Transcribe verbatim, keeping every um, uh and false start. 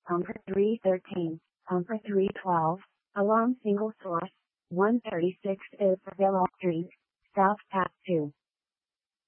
Pumper three thirteen, Pumper three twelve, alarm single source, one thirty-six is Villa Street, South Path two.